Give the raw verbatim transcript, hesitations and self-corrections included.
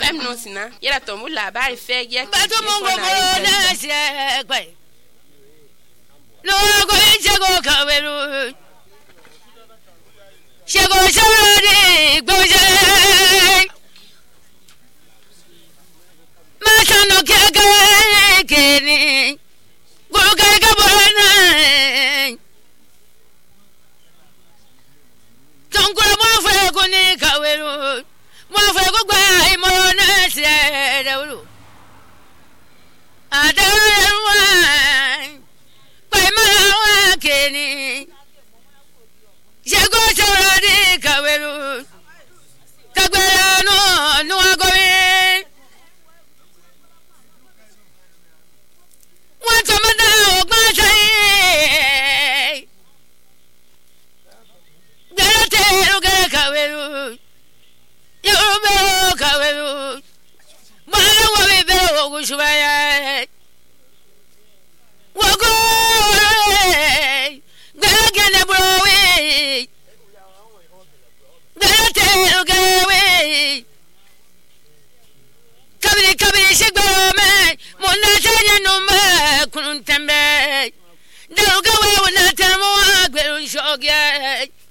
fem no sina yera to mu labari fe ye ba to mongo mo na se gbe lo go ije go kaweru shego shawari gboje ma chano kega keni guru kega bona tonkura mo fe ko ni kaweru mo fe ko gba imo na se dawru adawa pa ma wa keni shego shawari kaweru kagbera no no agowe wọ́n tó mọ́ dá ọgbọ́n ṣe gbẹ́rẹ́ tẹ ẹrùgẹ́ kàwé ru yóò bẹ́ẹ̀ kàwé ru bọ́lá wọ́n mi bẹ́ẹ̀ ogun ṣùgbọ́n yẹ wọ́n kó gbẹ́rẹ́ gẹ́gẹ́ búrọ̀ wí gbẹ́rẹ́ tẹ ẹrùgẹ́ wí kabiri kabiri ṣe gbẹ́rọ̀ mẹ́ mo ná sẹ́yìn nù mẹ́ kùn tẹ̀mbẹ́ dẹ́rù kẹwàá wò ná tẹ̀ mọ́ àgbẹ̀rù ṣọ́gẹ́.